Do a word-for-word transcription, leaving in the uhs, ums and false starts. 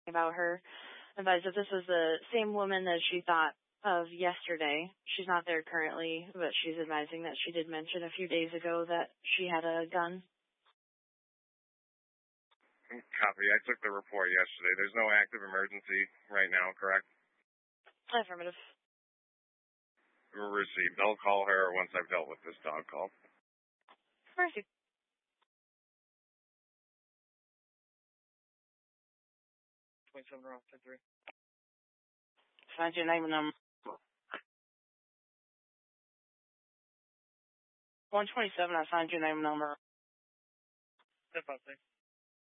about her. Advised that this was the same woman that she thought of yesterday. She's not there currently, but she's advising that she did mention a few days ago that she had a gun. Copy. I took the report yesterday. There's no active emergency right now, correct? Affirmative. Received. I'll call her once I've dealt with this dog call. Mercy. twenty-seven Rock, ten three. Find your name and number. one twenty-seven, I signed your name and number. ten five six.